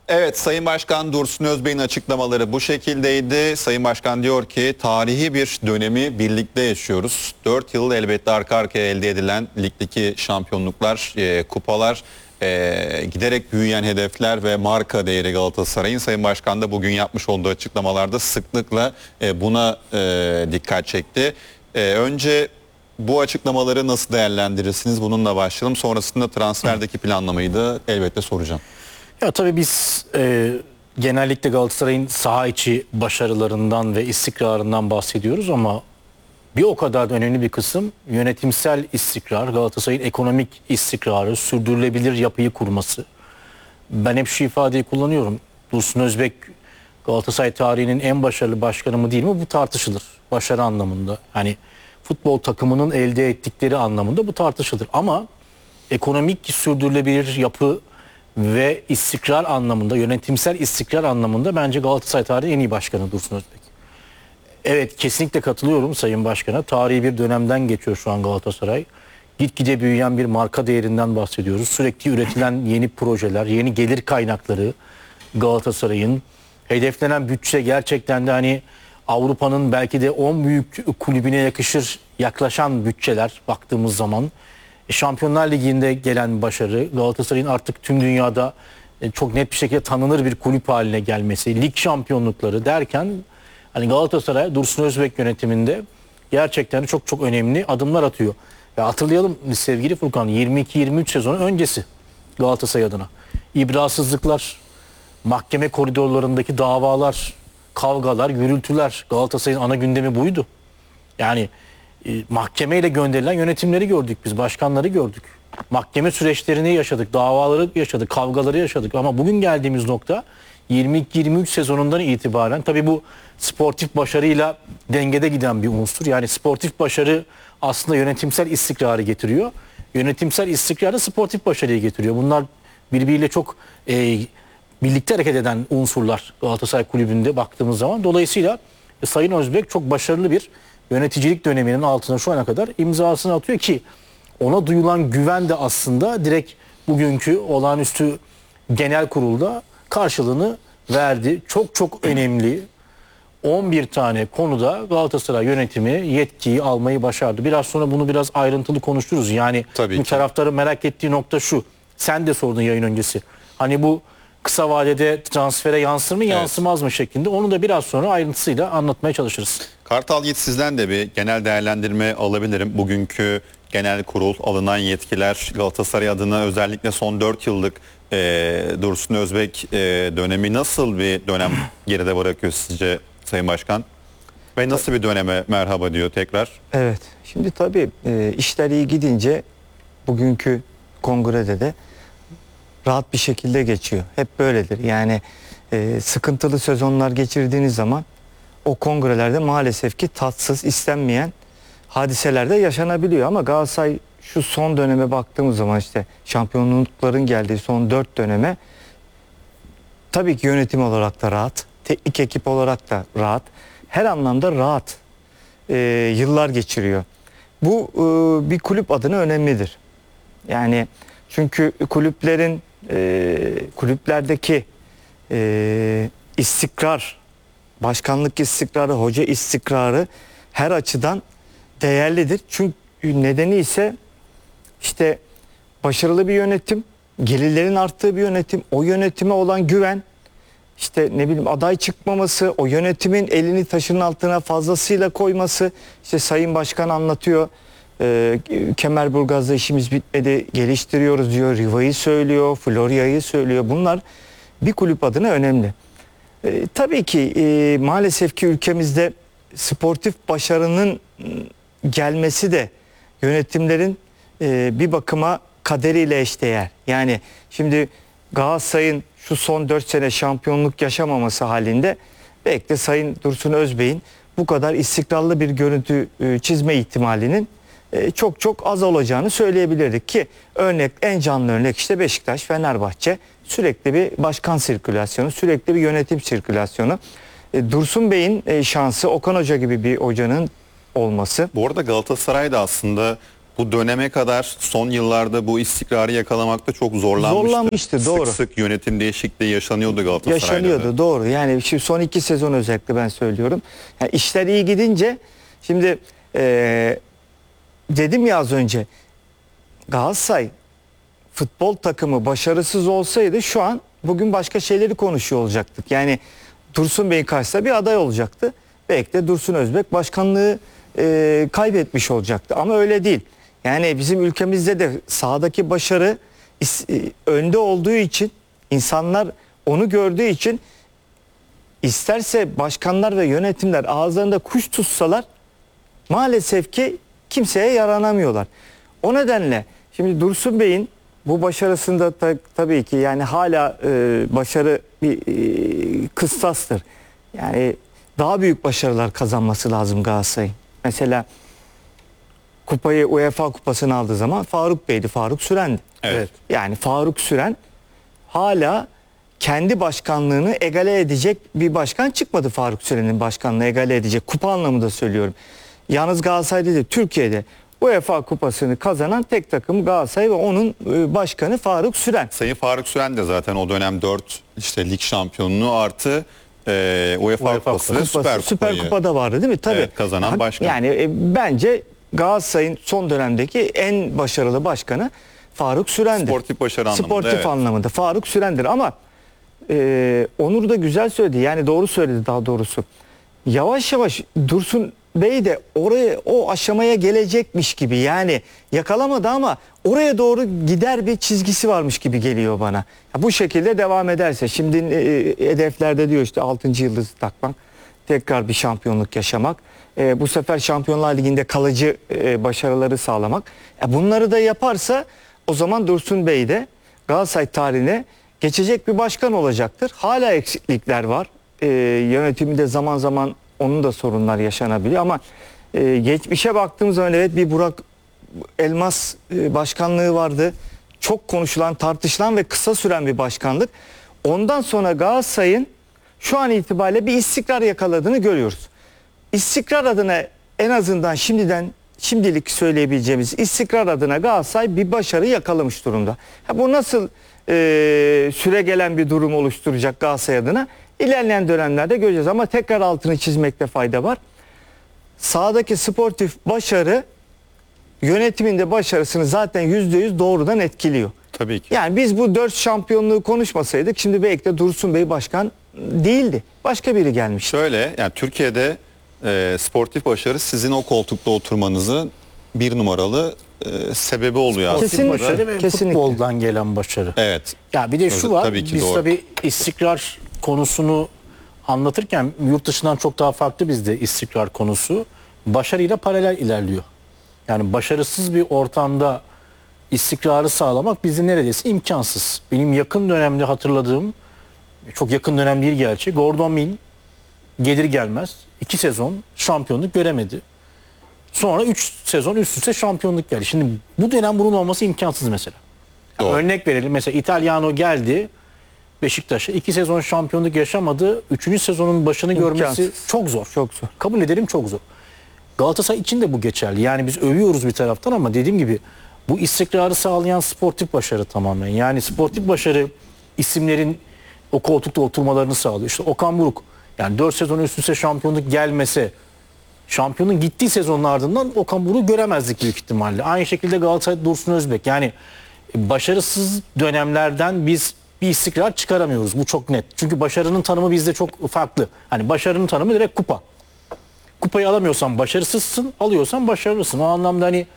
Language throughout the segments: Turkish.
Evet, Sayın Başkan Dursun Özbey'in açıklamaları bu şekildeydi. Sayın Başkan diyor ki tarihi bir dönemi birlikte yaşıyoruz. 4 yıl elbette arka arkaya elde edilen ligdeki şampiyonluklar, kupalar, giderek büyüyen hedefler ve marka değeri Galatasaray'ın. Sayın Başkan da bugün yapmış olduğu açıklamalarda sıklıkla buna dikkat çekti. Önce bu açıklamaları nasıl değerlendirirsiniz? Bununla başlayalım. Sonrasında transferdeki planlamayı da elbette soracağım. Ya tabii biz genellikle Galatasaray'ın saha içi başarılarından ve istikrarından bahsediyoruz ama bir o kadar da önemli bir kısım yönetimsel istikrar, Galatasaray'ın ekonomik istikrarı, sürdürülebilir yapıyı kurması. Ben hep şu ifadeyi kullanıyorum. Dursun Özbek Galatasaray tarihinin en başarılı başkanı mı değil mi? Bu tartışılır. Başarı anlamında. Hani futbol takımının elde ettikleri anlamında bu tartışılır. Ama ekonomik sürdürülebilir yapı ve istikrar anlamında, yönetimsel istikrar anlamında bence Galatasaray tarihi en iyi başkanı Dursun Özbek. Evet, kesinlikle katılıyorum Sayın Başkan'a. Tarihi bir dönemden geçiyor şu an Galatasaray. Gitgide büyüyen bir marka değerinden bahsediyoruz. Sürekli üretilen yeni projeler, yeni gelir kaynakları Galatasaray'ın. Hedeflenen bütçe gerçekten de hani Avrupa'nın belki de 10 büyük kulübüne yaklaşan bütçeler baktığımız zaman. Şampiyonlar Ligi'nde gelen başarı, Galatasaray'ın artık tüm dünyada çok net bir şekilde tanınır bir kulüp haline gelmesi, lig şampiyonlukları derken hani Galatasaray Dursun Özbek yönetiminde gerçekten çok çok önemli adımlar atıyor. Ve hatırlayalım sevgili Furkan, 22-23 sezonu öncesi Galatasaray adına İbrasızlıklar, mahkeme koridorlarındaki davalar, kavgalar, gürültüler, Galatasaray'ın ana gündemi buydu. Yani mahkemeyle gönderilen yönetimleri gördük biz, başkanları gördük. Mahkeme süreçlerini yaşadık, davaları yaşadık, kavgaları yaşadık. Ama bugün geldiğimiz nokta 22-23 sezonundan itibaren tabii bu sportif başarıyla dengede giden bir unsur. Yani sportif başarı aslında yönetimsel istikrarı getiriyor. Yönetimsel istikrar da sportif başarıyı getiriyor. Bunlar birbiriyle çok birlikte hareket eden unsurlar Galatasaray Kulübü'nde baktığımız zaman. Dolayısıyla Sayın Özbek çok başarılı bir yöneticilik döneminin altına şu ana kadar imzasını atıyor ki ona duyulan güven de aslında direkt bugünkü olağanüstü genel kurulda karşılığını verdi. Çok çok önemli 11 tane konuda Galatasaray yönetimi yetkiyi almayı başardı. Biraz sonra bunu biraz ayrıntılı konuşuruz. Yani Tabii bu ki. taraftarı merak ettiği nokta şu. Sen de sordun yayın öncesi. Hani bu kısa vadede transfere yansır mı yansımaz mı şeklinde. Onu da biraz sonra ayrıntısıyla anlatmaya çalışırız. Kartal Yiğit, sizden de bir genel değerlendirme alabilirim. Bugünkü genel kurul, alınan yetkiler Galatasaray adına özellikle son 4 yıllık Dursun Özbek dönemi nasıl bir dönem geride bırakıyor sizce Sayın Başkan? Ve nasıl bir döneme merhaba diyor tekrar? Evet. Şimdi tabii işler iyi gidince bugünkü kongrede de rahat bir şekilde geçiyor. Hep böyledir. Yani sıkıntılı sezonlar geçirdiğiniz zaman o kongrelerde maalesef ki tatsız, istenmeyen hadiseler de yaşanabiliyor. Ama Galatasaray şu son döneme baktığımız zaman işte şampiyonlukların geldiği son 4 döneme tabii ki yönetim olarak da rahat, teknik ekip olarak da rahat, her anlamda rahat yıllar geçiriyor. Bu bir kulüp adına önemlidir. Yani çünkü kulüplerin kulüplerdeki istikrar, başkanlık istikrarı, hoca istikrarı her açıdan değerlidir. Çünkü nedeni ise işte başarılı bir yönetim, gelirlerin arttığı bir yönetim, o yönetime olan güven, işte ne bileyim aday çıkmaması, o yönetimin elini taşın altına fazlasıyla koyması. İşte Sayın Başkan anlatıyor. Kemerburgaz'da işimiz bitmedi, geliştiriyoruz diyor. Riva'yı söylüyor, Florya'yı söylüyor. Bunlar bir kulüp adına önemli. Tabii ki maalesef ki ülkemizde sportif başarının gelmesi de yönetimlerin bir bakıma kaderiyle eşdeğer. Yani şimdi Galatasaray'ın şu son 4 sene şampiyonluk yaşamaması halinde belki de Sayın Dursun Özbey'in bu kadar istikrarlı bir görüntü çizme ihtimalinin çok çok az olacağını söyleyebilirdik ki örnek, en canlı örnek işte Beşiktaş, Fenerbahçe, sürekli bir başkan sirkülasyonu, sürekli bir yönetim sirkülasyonu. Dursun Bey'in şansı Okan Hoca gibi bir hocanın olması. Bu arada Galatasaray da aslında bu döneme kadar son yıllarda bu istikrarı yakalamakta çok zorlanmıştı. Zorlanmıştı, doğru. Sık sık yönetim değişikliği yaşanıyordu Galatasaray'da. Yaşanıyordu, doğru. Yani şu son 2 sezon özellikle ben söylüyorum. Yani işler iyi gidince şimdi dedim ya az önce, Galatasaray futbol takımı başarısız olsaydı şu an bugün başka şeyleri konuşuyor olacaktık. Yani Dursun Bey'in karşısında bir aday olacaktı. Belki de Dursun Özbek başkanlığı kaybetmiş olacaktı. Ama öyle değil. Yani bizim ülkemizde de sahadaki başarı önde olduğu için, insanlar onu gördüğü için, isterse başkanlar ve yönetimler ağızlarında kuş tutsalar maalesef ki kimseye yaranamıyorlar. O nedenle şimdi Dursun Bey'in bu başarısında tabii ki yani hala başarı bir kıstastır. Yani daha büyük başarılar kazanması lazım Galatasaray'ın. Mesela kupayı, UEFA kupasını aldığı zaman Faruk Bey'di, Faruk Süren'di. Evet. Yani Faruk Süren hala kendi başkanlığını egale edecek bir başkan çıkmadı, Faruk Süren'in başkanlığını egale edecek. Kupa anlamında söylüyorum. Yalnız Galatasaray'da değil, Türkiye'de UEFA kupasını kazanan tek takım Galatasaray ve onun başkanı Faruk Süren. Sayın Faruk Süren de zaten o dönem 4 işte lig şampiyonluğu artı UEFA kupası ve Süper Kupa'da vardı değil mi? Tabii. Evet, kazanan başkan. Yani bence Galatasaray'ın son dönemdeki en başarılı başkanı Faruk Süren'dir. Sportif başarı anlamında. Sportif evet. anlamında Faruk Süren'dir ama Onur da güzel söyledi. Yani doğru söyledi daha doğrusu. Yavaş yavaş Dursun Bey de oraya, o aşamaya gelecekmiş gibi, yani yakalamadı ama oraya doğru gider bir çizgisi varmış gibi geliyor bana. Ya bu şekilde devam ederse şimdi hedeflerde diyor işte 6. yıldızı takmak, tekrar bir şampiyonluk yaşamak, bu sefer Şampiyonlar Ligi'nde kalıcı başarıları sağlamak. Bunları da yaparsa o zaman Dursun Bey de Galatasaray tarihine geçecek bir başkan olacaktır. Hala eksiklikler var. Yönetiminde zaman zaman onun da sorunlar yaşanabiliyor ama geçmişe baktığımız zaman evet, bir Burak Elmas başkanlığı vardı. Çok konuşulan, tartışılan ve kısa süren bir başkanlık. Ondan sonra Galatasaray'ın şu an itibariyle bir istikrar yakaladığını görüyoruz. İstikrar adına en azından şimdilik söyleyebileceğimiz istikrar adına Galatasaray bir başarı yakalamış durumda. Bu nasıl süre gelen bir durum oluşturacak Galatasaray adına? İlerleyen dönemlerde göreceğiz ama tekrar altını çizmekte fayda var. Sahadaki sportif başarı yönetiminde başarısını zaten %100 doğrudan etkiliyor. Tabii ki. Yani biz bu 4 şampiyonluğu konuşmasaydık şimdi belki de Dursun Bey başkan değildi. Başka biri gelmişti. Şöyle, yani Türkiye'de sportif başarı sizin o koltukta oturmanızın bir numaralı sebebi oluyor aslında. Kesinlikle. Başarı ve Kesinlikle. futboldan gelen başarı. Evet. Ya bir de şu var, Tabii ki biz doğru. tabii istikrar konusunu anlatırken yurt dışından çok daha farklı bizde istikrar konusu. Başarıyla paralel ilerliyor. Yani başarısız bir ortamda istikrarı sağlamak bizi neredeyse imkansız. Benim yakın dönemde hatırladığım, çok yakın dönem değil gerçi, Gordon Mill gelir gelmez 2 sezon şampiyonluk göremedi. Sonra 3 sezon üst üste şampiyonluk geldi. Şimdi bu dönem bunun olması imkansız mesela. Doğru. Örnek verelim, mesela İtalyano geldi Beşiktaş'a, 2 sezon şampiyonluk yaşamadı. 3. sezonun başını görmesi İmkansız. çok zor. Çok zor. Kabul edelim, çok zor. Galatasaray için de bu geçerli. Yani biz övüyoruz bir taraftan ama dediğim gibi bu istikrarı sağlayan sportif başarı tamamen. Yani sportif başarı isimlerin o koltukta oturmalarını sağlıyor. İşte Okan Buruk, yani 4 sezon üst üste şampiyonluk gelmese, şampiyonun gittiği sezonun ardından Okan Buruk'u göremezdik büyük ihtimalle. Aynı şekilde Galatasaray Dursun Özbek. Yani başarısız dönemlerden biz bir istikrar çıkaramıyoruz. Bu çok net. Çünkü başarının tanımı bizde çok farklı. Hani başarının tanımı direkt kupa. Kupayı alamıyorsan başarısızsın, alıyorsan başarılısın. O anlamda hani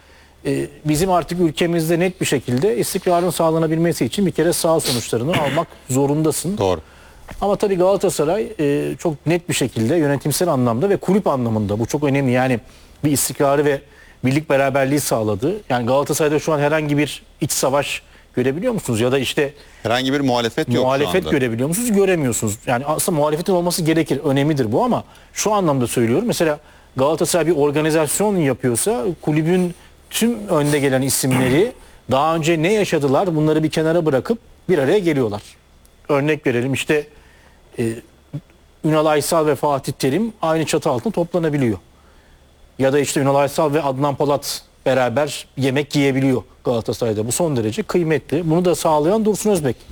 bizim artık ülkemizde net bir şekilde istikrarın sağlanabilmesi için bir kere sağ sonuçlarını almak zorundasın. Doğru. Ama tabii Galatasaray çok net bir şekilde yönetimsel anlamda ve kulüp anlamında bu çok önemli. Yani bir istikrarı ve birlik beraberliği sağladı. Yani Galatasaray'da şu an herhangi bir iç savaş görebiliyor musunuz? Ya da işte Herhangi bir muhalefet yok şu muhalefet anda. görebiliyor musunuz? Göremiyorsunuz. Yani aslında muhalefetin olması gerekir. Önemlidir bu ama şu anlamda söylüyorum. Mesela Galatasaray bir organizasyon yapıyorsa kulübün tüm önde gelen isimleri daha önce ne yaşadılar bunları bir kenara bırakıp bir araya geliyorlar. Örnek verelim, işte Ünal Aysal ve Fatih Terim aynı çatı altında toplanabiliyor. Ya da işte Ünal Aysal ve Adnan Polat beraber yemek yiyebiliyor Galatasaray'da. Bu son derece kıymetli. Bunu da sağlayan Dursun Özbek.